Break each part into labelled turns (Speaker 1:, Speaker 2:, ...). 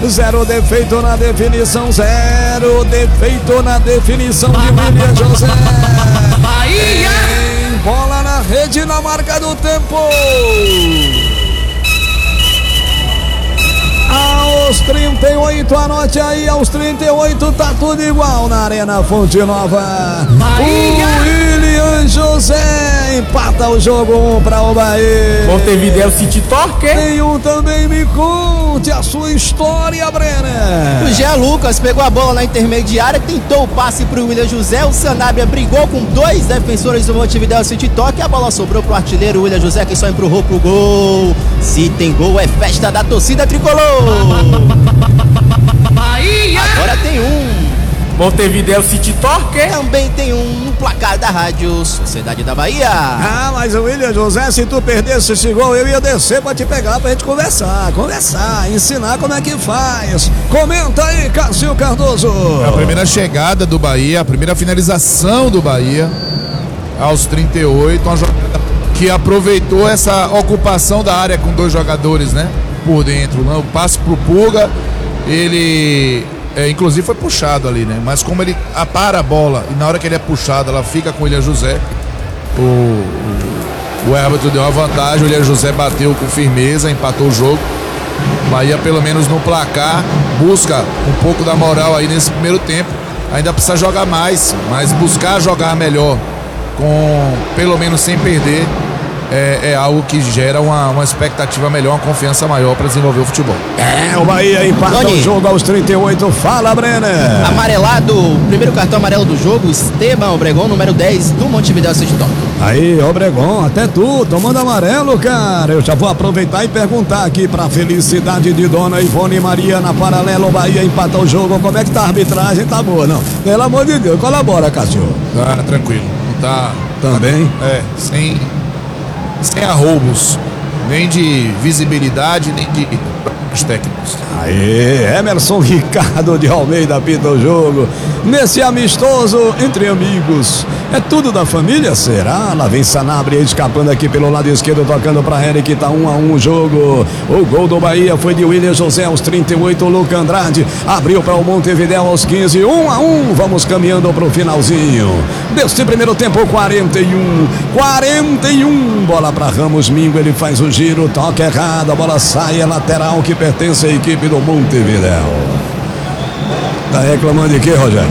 Speaker 1: Zero defeito na definição, zero defeito na definição de William José.
Speaker 2: Bahia!
Speaker 1: Bola na rede na marca do tempo. Aos 38, anote aí, aos 38 tá tudo igual na Arena Fonte Nova.
Speaker 2: Bahia!
Speaker 1: O William José empata o jogo 1 para o Bahia.
Speaker 3: Montevideo City Torque.
Speaker 1: Nenhum também me conte a sua história, Brenner.
Speaker 4: O Jean Lucas pegou a bola na intermediária, tentou o passe para o William José. O Sanabria brigou com dois defensores do Montevideo City Torque. A bola sobrou pro artilheiro William José, que só empurrou pro gol. Se tem gol, é festa da torcida tricolor.
Speaker 2: Bahia!
Speaker 4: Agora tem um.
Speaker 3: Montevideo City Torque.
Speaker 4: Também tem um no placar da Rádio Sociedade da Bahia.
Speaker 1: Ah, mas o William José, se tu perdesse esse gol, eu ia descer pra te pegar pra gente conversar, ensinar como é que faz. Comenta aí, Cássio Cardoso.
Speaker 5: A primeira chegada do Bahia, a primeira finalização do Bahia, aos 38, uma jogada que aproveitou essa ocupação da área com dois jogadores, né, por dentro. O passe pro Pulga, ele... inclusive foi puxado ali, né? Mas como ele para a bola e na hora que ele é puxado, ela fica com o William José. O árbitro deu uma vantagem, o William José bateu com firmeza, empatou o jogo. Bahia, pelo menos no placar, busca um pouco da moral aí nesse primeiro tempo. Ainda precisa jogar mais, mas buscar jogar melhor, pelo menos sem perder, é algo que gera uma expectativa melhor, uma confiança maior para desenvolver o futebol.
Speaker 1: O Bahia empata o jogo aos 38. Fala, Brenner.
Speaker 4: Amarelado, primeiro cartão amarelo do jogo, Esteban Obregon, número 10 do Montevideo City Torque.
Speaker 1: Aí, Obregon, até tu, tomando amarelo, cara. Eu já vou aproveitar e perguntar aqui pra felicidade de Dona Ivone Maria na Paralelo. O Bahia empata o jogo. Como é que tá a arbitragem? Tá boa, não? Pelo amor de Deus, colabora, Cássio.
Speaker 5: Tá tranquilo, não tá...
Speaker 1: Também?
Speaker 5: Sem arroubos, nem de visibilidade, nem de técnicos.
Speaker 1: Aí, Emerson Ricardo de Almeida apita o jogo. Nesse amistoso entre amigos. É tudo da família, será? Lá vem Sanabria escapando aqui pelo lado esquerdo, tocando pra Eric, tá 1-1 o jogo. O gol do Bahia foi de William José aos 38, o Luca Andrade abriu para o Montevideo aos 15, 1-1. Vamos caminhando pro finalzinho deste primeiro tempo. 41, bola pra Ramos Mingo, ele faz o giro, toca errado, a bola sai, é lateral que pertence à equipe do Montevideo. Tá reclamando de quê, Rogério?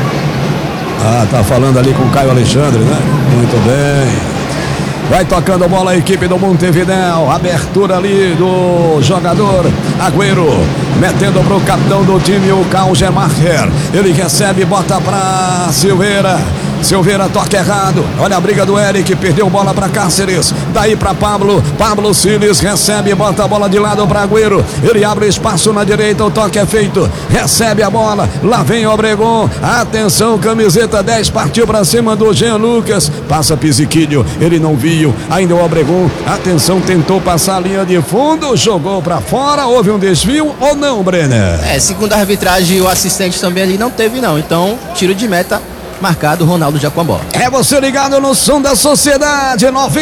Speaker 1: Tá falando ali com o Caio Alexandre, né? Muito bem. Vai tocando a bola a equipe do Montevideo. Abertura ali do jogador Agüero, metendo pro capitão do time, o Carl Gemacher. Ele recebe, bota pra Silveira toca errado. Olha a briga do Eric, perdeu bola para Cáceres. Daí para Pablo Siles recebe, bota a bola de lado para Agüero. Ele abre espaço na direita, o toque é feito. Recebe a bola, lá vem Obregon. Atenção, camisa 10 partiu para cima do Jean Lucas. Passa Pisiquilho, ele não viu. Ainda o Obregon, atenção, tentou passar a linha de fundo, jogou para fora. Houve um desvio ou não, Brenner?
Speaker 4: Segundo a arbitragem, o assistente também ali não teve não. Então, tiro de meta marcado, Ronaldo já com a bola.
Speaker 1: É você ligado no som da Sociedade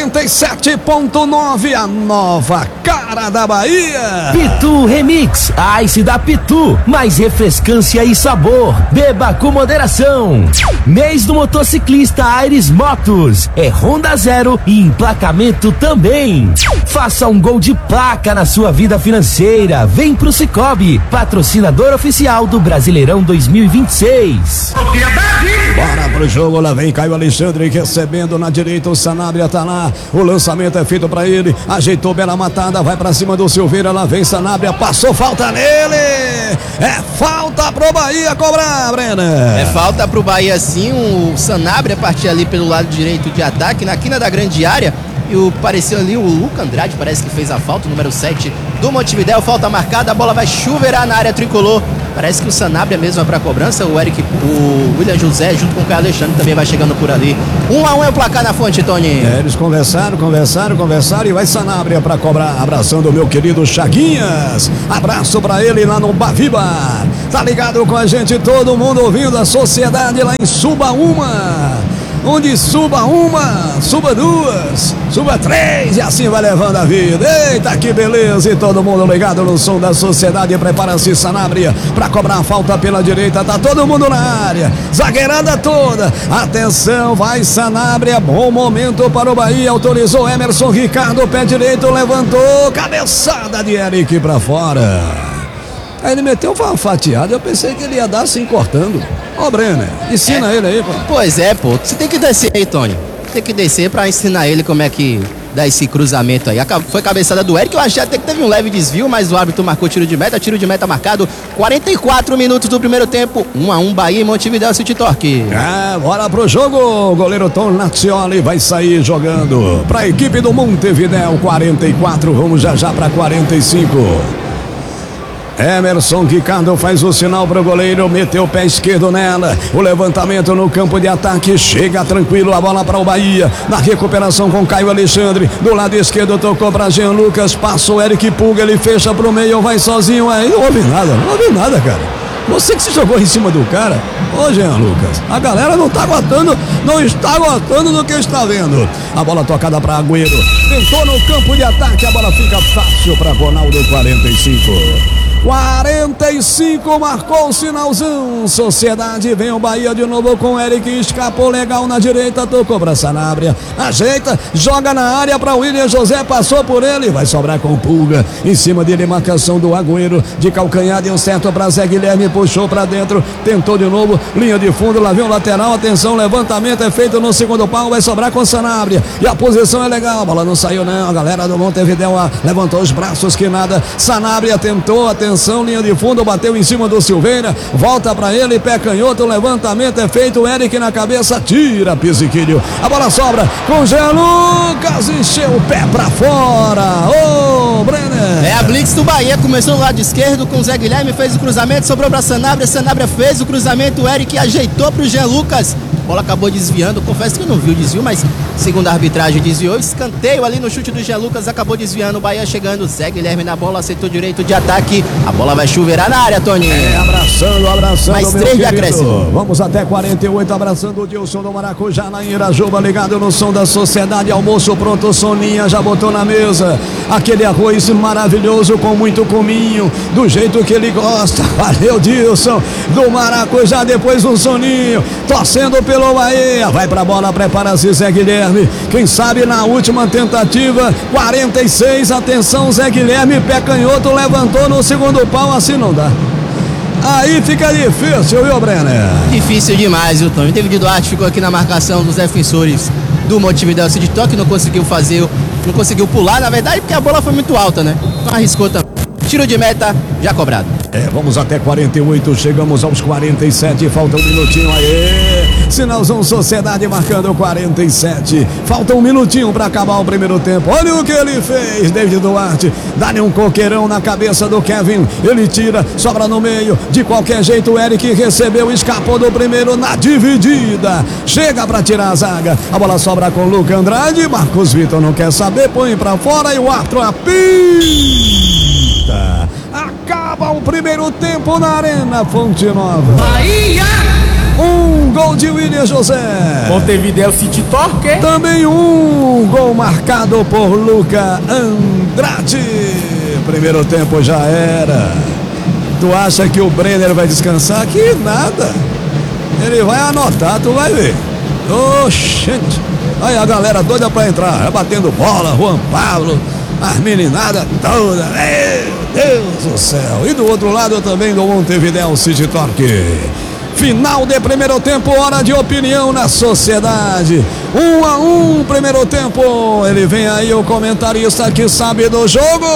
Speaker 1: 97.9, a nova cara da Bahia.
Speaker 6: Pitu Remix, Ice da Pitu, mais refrescância e sabor. Beba com moderação. Mês do motociclista Aires Motos, é Honda Zero e emplacamento também. Faça um gol de placa na sua vida financeira. Vem pro Cicobi, patrocinador oficial do Brasileirão 2026.
Speaker 1: Bora pro jogo, lá vem Caio Alexandre recebendo na direita, o Sanabria tá lá, o lançamento é feito pra ele, ajeitou bela matada, vai pra cima do Silveira, lá vem Sanabria, passou falta nele, é falta pro Bahia cobrar, Brenner.
Speaker 4: É falta pro Bahia sim, o Sanabria partiu ali pelo lado direito de ataque, na quina da grande área, e apareceu ali o Luca Andrade, parece que fez a falta, número 7 do Montevideo, falta marcada, a bola vai chuveirar na área tricolor. Parece que o Sanabria mesmo vai pra cobrança, o William José junto com o Caio Alexandre também vai chegando por ali. 1-1 é o placar na fonte, Tony.
Speaker 1: Eles conversaram e vai Sanabria pra cobrar, abraçando o meu querido Chaguinhas. Abraço pra ele lá no Baviba. Tá ligado com a gente, todo mundo ouvindo a Sociedade lá em Subaúma. onde suba uma, suba duas, suba três e assim vai levando a vida. Eita, que beleza! E todo mundo ligado no som da Sociedade. Prepara-se Sanabria para cobrar a falta pela direita. Tá todo mundo na área, zagueirada toda. Atenção, vai Sanabria. Bom momento para o Bahia. Autorizou Emerson Ricardo, pé direito, levantou, cabeçada de Eric para fora. Aí ele meteu uma fatiada, eu pensei que ele ia dar assim cortando. Ô Brenner, ensina ele aí, pô.
Speaker 4: Pois é, pô, você tem que descer aí, Tony. Tem que descer pra ensinar ele como é que dá esse cruzamento aí. Foi cabeçada do Eric, eu achei até que teve um leve desvio, mas o árbitro marcou tiro de meta marcado. 44 minutos do primeiro tempo, 1-1 Bahia e Montevidéu City Torque.
Speaker 1: Bora pro jogo, o goleiro Tom Nazioli vai sair jogando pra equipe do Montevidéu. 44, vamos já pra 45. Emerson Ricardo faz o sinal para o goleiro, meteu o pé esquerdo nela, o levantamento no campo de ataque, chega tranquilo a bola para o Bahia, na recuperação com Caio Alexandre, do lado esquerdo tocou para Jean Lucas, passou Eric Pulga, ele fecha pro meio, vai sozinho aí, não houve nada, cara. Você que se jogou em cima do cara, ô Jean Lucas, a galera não está gostando do que está vendo. A bola tocada para Agüero, tentou no campo de ataque, a bola fica fácil para Ronaldo. 45, marcou o sinalzão. Sociedade, vem o Bahia de novo com o Eric, escapou legal na direita, tocou pra Sanabria, ajeita, joga na área pra William José, passou por ele, vai sobrar com o Pulga, em cima dele marcação do Agüero, de calcanhar, deu certo pra Zé Guilherme, puxou pra dentro, tentou de novo, linha de fundo, lá vem o lateral, atenção, levantamento é feito no segundo pau, vai sobrar com Sanabria, e a posição é legal, a bola não saiu não, a galera do Montevidéu levantou os braços que nada, Sanabria tentou, atenção, linha de fundo, bateu em cima do Silveira, volta pra ele, pé canhoto, o levantamento é feito, Eric na cabeça, tira Pisiquilho, a bola sobra com Jean Lucas, encheu o pé pra fora. Ô Brenner,
Speaker 4: é a blitz do Bahia, começou no lado esquerdo com o Zé Guilherme, fez o cruzamento, sobrou pra Sanabria fez o cruzamento, o Eric ajeitou pro Jean Lucas, a bola acabou desviando, confesso que eu não vi o desvio, mas segundo a arbitragem desviou, escanteio ali no chute do Jean Lucas, acabou desviando, o Bahia chegando, Zé Guilherme na bola, aceitou direito de ataque, a bola vai chuveirar na área, Tony.
Speaker 1: Abraçando
Speaker 4: mais 3 de acréscimo.
Speaker 1: Vamos até 48, abraçando o Dilson do Maracujá na Irajuba, ligado no som da Sociedade, almoço pronto, Soninha já botou na mesa, aquele arroz maravilhoso com muito cominho, do jeito que ele gosta, valeu Dilson, do Maracujá, depois um Soninho, torcendo pelo Bahia, vai pra bola, prepara-se Zé Guilherme, quem sabe na última tentativa, 46, atenção Zé Guilherme, pé canhoto, levantou no segundo pau, assim não dá. Aí fica difícil, viu, Brenner?
Speaker 4: Difícil demais, viu, Tony? David Duarte ficou aqui na marcação dos defensores do Montevidéu City Torque, não conseguiu pular, na verdade, porque a bola foi muito alta, né? Não arriscou também. Tiro de meta, já cobrado.
Speaker 1: Vamos até 48, chegamos aos 47, falta um minutinho aí. Sinalzão Sociedade marcando 47. Falta um minutinho para acabar o primeiro tempo. Olha o que ele fez, David Duarte. Dá-lhe um coqueirão na cabeça do Kevin. Ele tira, sobra no meio. De qualquer jeito, o Eric recebeu, escapou do primeiro na dividida. Chega para tirar a zaga. A bola sobra com o Luca Andrade. Marcos Vitor não quer saber, põe para fora e o árbitro apita. Acaba o primeiro tempo na Arena Fonte Nova.
Speaker 2: Bahia!
Speaker 1: Um gol de William José.
Speaker 3: Montevidéu City Torque.
Speaker 1: Também um gol marcado por Luca Andrade. Primeiro tempo já era. Tu acha que o Brenner vai descansar? Que nada. Ele vai anotar, tu vai ver. Oxente. Aí a galera doida pra entrar, batendo bola, Juan Pablo, as meninadas todas. Meu Deus do céu. E do outro lado também do Montevidéu City Torque. Final de primeiro tempo, hora de opinião na Sociedade. 1-1, primeiro tempo. Ele vem aí, o comentarista que sabe do jogo.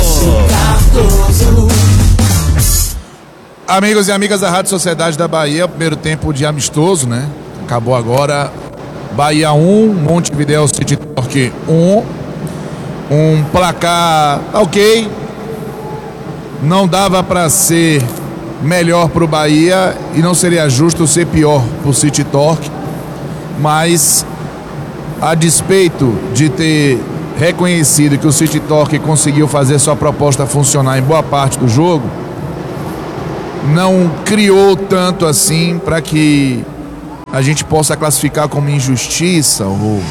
Speaker 5: Amigos e amigas da Rádio Sociedade da Bahia, primeiro tempo de amistoso, né? Acabou agora. Bahia 1, Montevidéu City Torque 1. Um placar ok. Não dava para ser melhor para o Bahia e não seria justo ser pior para o City Torque, mas a despeito de ter reconhecido que o City Torque conseguiu fazer sua proposta funcionar em boa parte do jogo, não criou tanto assim para que a gente possa classificar como injustiça ou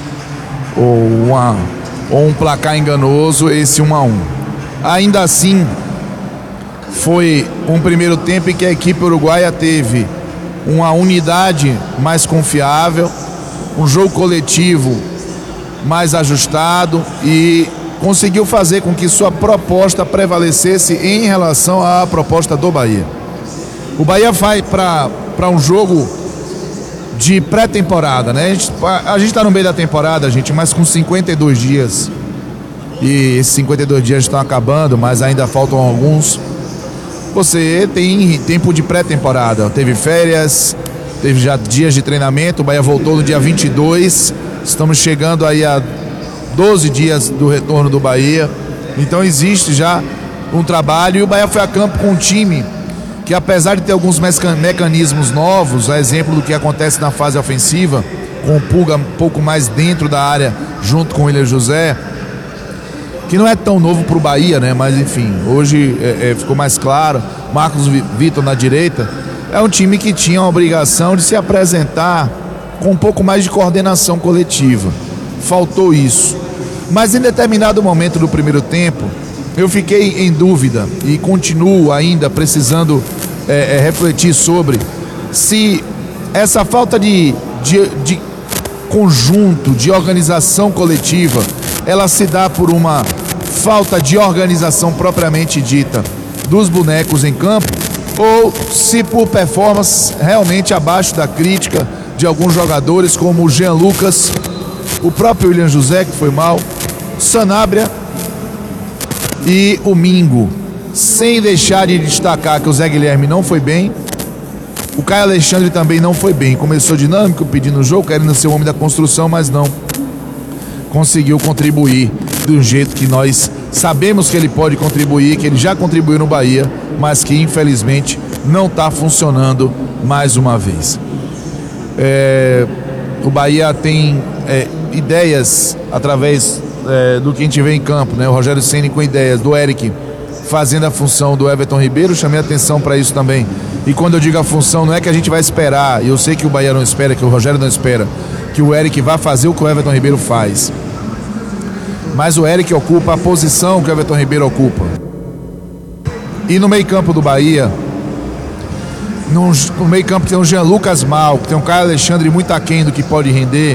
Speaker 5: um placar enganoso esse 1-1. Ainda assim, foi um primeiro tempo em que a equipe uruguaia teve uma unidade mais confiável, um jogo coletivo mais ajustado e conseguiu fazer com que sua proposta prevalecesse em relação à proposta do Bahia. O Bahia vai para um jogo de pré-temporada, né? A gente está no meio da temporada, gente, mas com 52 dias. E esses 52 dias estão acabando, mas ainda faltam alguns. Você tem tempo de pré-temporada. Teve férias, teve já dias de treinamento. O Bahia voltou no dia 22. Estamos chegando aí a 12 dias do retorno do Bahia. Então existe já um trabalho. E o Bahia foi a campo com um time que, apesar de ter alguns mecanismos novos, a exemplo do que acontece na fase ofensiva, com o Pulga um pouco mais dentro da área, junto com o William José, que não é tão novo para o Bahia, né? Mas enfim, hoje ficou mais claro. Marcos Vitor na direita. É um time que tinha a obrigação de se apresentar com um pouco mais de coordenação coletiva. Faltou isso. Mas em determinado momento do primeiro tempo, eu fiquei em dúvida e continuo ainda precisando refletir sobre se essa falta de conjunto, de organização coletiva, ela se dá por uma falta de organização propriamente dita dos bonecos em campo, ou se por performance realmente abaixo da crítica de alguns jogadores como o Jean Lucas, o próprio William José, que foi mal, Sanabria e o Mingo, sem deixar de destacar que o Zé Guilherme não foi bem, o Caio Alexandre também não foi bem, começou dinâmico, pedindo o jogo, querendo ser o homem da construção, mas não conseguiu contribuir do jeito que nós sabemos que ele pode contribuir, que ele já contribuiu no Bahia, mas que infelizmente não está funcionando mais uma vez. O Bahia tem ideias através do que a gente vê em campo, né? O Rogério Ceni com ideias do Eric fazendo a função do Everton Ribeiro, chamei a atenção para isso também. E quando eu digo a função, não é que a gente vai esperar, e eu sei que o Bahia não espera, que o Rogério não espera, que o Eric vá fazer o que o Everton Ribeiro faz. Mas o Eric ocupa a posição que o Everton Ribeiro ocupa. E no meio campo do Bahia, no meio campo tem o Jean Lucas mal, tem o Caio Alexandre muito aquém do que pode render.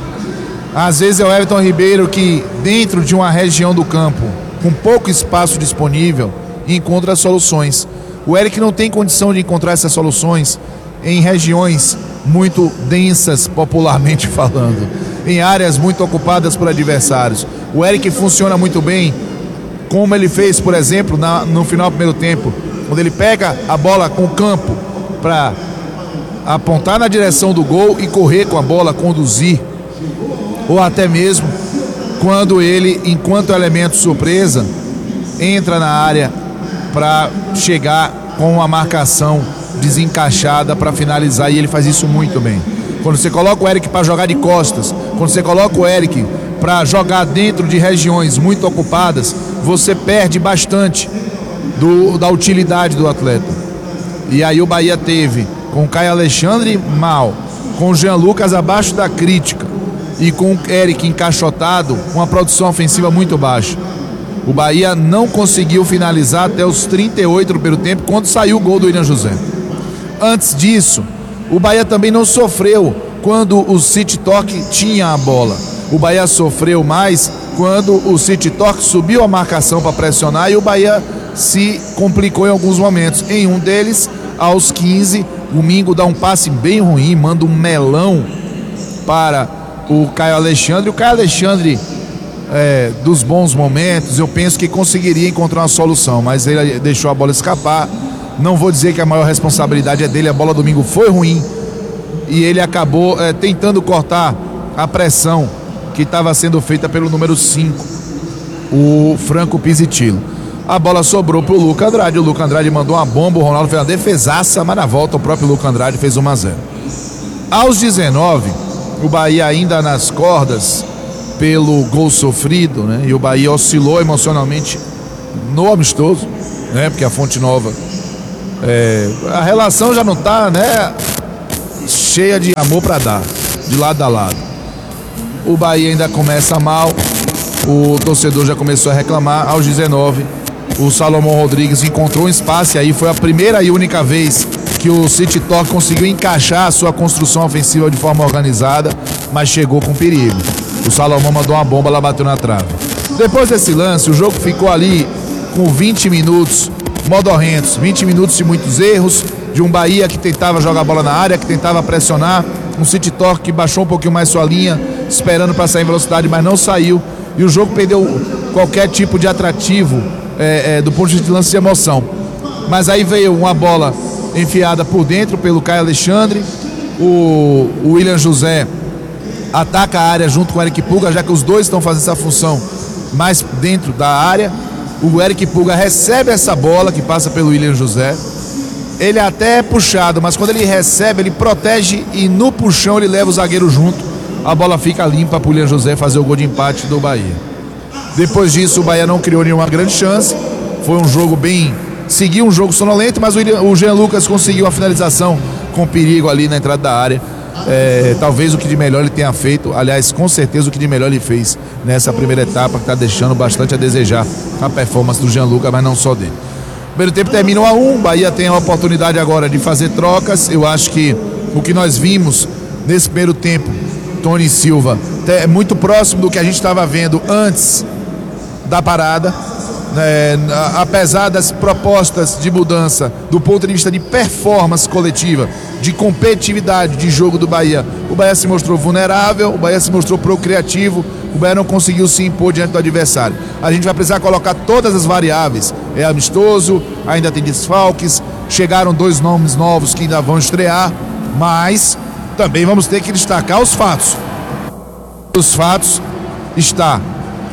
Speaker 5: Às vezes é o Everton Ribeiro que, dentro de uma região do campo, com pouco espaço disponível, encontra soluções. O Eric não tem condição de encontrar essas soluções em regiões muito densas, popularmente falando, em áreas muito ocupadas por adversários. O Eric funciona muito bem, como ele fez, por exemplo, no final do primeiro tempo, quando ele pega a bola com o campo para apontar na direção do gol e correr com a bola, conduzir, ou até mesmo quando ele, enquanto elemento surpresa, entra na área para chegar com uma marcação desencaixada para finalizar, e ele faz isso muito bem. Quando você coloca o Eric para jogar de costas, quando você coloca o Eric para jogar dentro de regiões muito ocupadas, você perde bastante da utilidade do atleta. E aí o Bahia teve, com o Caio Alexandre mal, com o Jean Lucas abaixo da crítica e com o Eric encaixotado, uma produção ofensiva muito baixa. O Bahia não conseguiu finalizar até os 38 do primeiro tempo, quando saiu o gol do William José. Antes disso, o Bahia também não sofreu quando o City Torque tinha a bola. O Bahia sofreu mais quando o City Torque subiu a marcação para pressionar e o Bahia se complicou em alguns momentos. Em um deles, aos 15, o Mingo dá um passe bem ruim, manda um melão para o Caio Alexandre. O Caio Alexandre, dos bons momentos, eu penso que conseguiria encontrar uma solução, mas ele deixou a bola escapar. Não vou dizer que a maior responsabilidade é dele, a bola domingo foi ruim e ele acabou tentando cortar a pressão que estava sendo feita pelo número 5, o Franco Pizzitillo. A bola sobrou para o Luca Andrade, o Luca Andrade mandou uma bomba, o Ronaldo fez uma defesaça, mas na volta o próprio Luca Andrade fez 1-0. Aos 19, o Bahia ainda nas cordas pelo gol sofrido, né? E o Bahia oscilou emocionalmente no amistoso, né? Porque a Fonte Nova, a relação já não está, né, cheia de amor para dar, de lado a lado. O Bahia ainda começa mal, o torcedor já começou a reclamar. Aos 19, o Salomão Rodrigues encontrou um espaço e aí foi a primeira e única vez que o City Torque conseguiu encaixar a sua construção ofensiva de forma organizada, mas chegou com perigo. O Salomão mandou uma bomba, ela bateu na trave. Depois desse lance, o jogo ficou ali com 20 minutos modorrentos, 20 minutos de muitos erros, de um Bahia que tentava jogar a bola na área, que tentava pressionar, um City Torque que baixou um pouquinho mais sua linha, esperando para sair em velocidade, mas não saiu, e o jogo perdeu qualquer tipo de atrativo do ponto de vista de lance de emoção. Mas aí veio uma bola enfiada por dentro pelo Caio Alexandre, o William José ataca a área junto com o Eric Pulga, já que os dois estão fazendo essa função mais dentro da área. O Eric Pulga recebe essa bola que passa pelo William José. Ele até é puxado, mas quando ele recebe, ele protege e no puxão ele leva o zagueiro junto. A bola fica limpa para o William José fazer o gol de empate do Bahia. Depois disso, o Bahia não criou nenhuma grande chance. Foi um jogo seguiu um jogo sonolento, mas o Jean Lucas conseguiu a finalização com perigo ali na entrada da área. Talvez o que de melhor ele tenha feito, aliás, com certeza o que de melhor ele fez nessa primeira etapa, que está deixando bastante a desejar a performance do Jean Lucas, mas não só dele. O primeiro tempo termina 1-1, Bahia tem a oportunidade agora de fazer trocas. Eu acho que o que nós vimos nesse primeiro tempo, Tony Silva, é muito próximo do que a gente estava vendo antes da parada. Apesar das propostas de mudança do ponto de vista de performance coletiva, de competitividade de jogo do Bahia, o Bahia se mostrou vulnerável, o Bahia se mostrou procriativo, o Bahia não conseguiu se impor diante do adversário. A gente vai precisar colocar todas as variáveis, é amistoso, ainda tem desfalques, chegaram 2 nomes novos que ainda vão estrear, mas também vamos ter que destacar os fatos. Os fatos está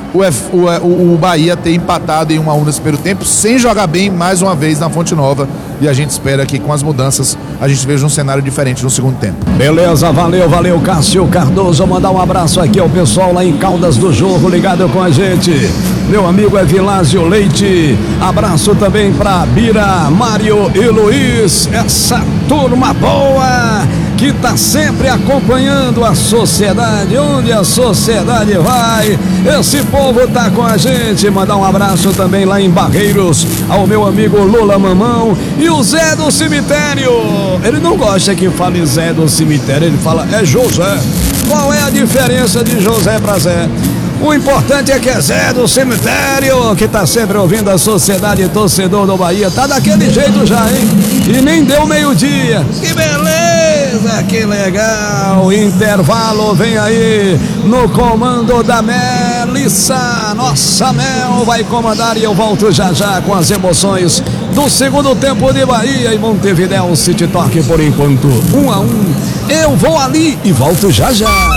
Speaker 5: o Bahia ter empatado em 1-1 nesse primeiro tempo, sem jogar bem mais uma vez na Fonte Nova, e a gente espera que com as mudanças a gente veja um cenário diferente no segundo tempo.
Speaker 1: Beleza, valeu Cássio Cardoso, mandar um abraço aqui ao pessoal lá em Caldas do Jorro, ligado com a gente, meu amigo Evilásio Leite, abraço também pra Bira, Mário e Luiz, essa turma boa que tá sempre acompanhando a sociedade, onde a sociedade vai, esse povo tá com a gente. Mandar um abraço também lá em Barreiros ao meu amigo Lula Mamão e o Zé do Cemitério. Ele não gosta que fale Zé do Cemitério, ele fala é José. Qual é a diferença de José pra Zé? O importante é que é Zé do Cemitério, que tá sempre ouvindo a sociedade, torcedor do Bahia. Tá daquele jeito já, hein? E nem deu meio-dia. Que beleza, que legal. Intervalo vem aí no comando da Melissa. Nossa Mel vai comandar e eu volto já com as emoções do segundo tempo de Bahia e Montevidéu City Torque por enquanto 1-1. Eu vou ali e volto já.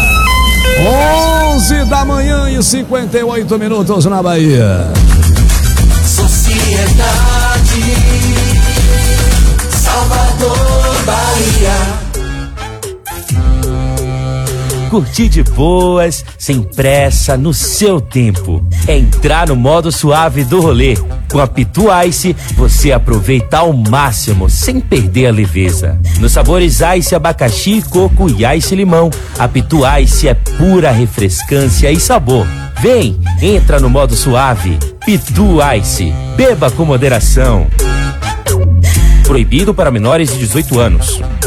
Speaker 1: 11 da manhã e 58 minutos na Bahia.
Speaker 2: Sociedade Salvador, Bahia.
Speaker 6: Curtir de boas, sem pressa, no seu tempo. É entrar no modo suave do rolê. Com a Pitu Ice, você aproveita ao máximo, sem perder a leveza. Nos sabores Ice, abacaxi, coco e Ice limão, a Pitu Ice é pura refrescância e sabor. Vem, entra no modo suave. Pitu Ice, beba com moderação. Proibido para menores de 18 anos.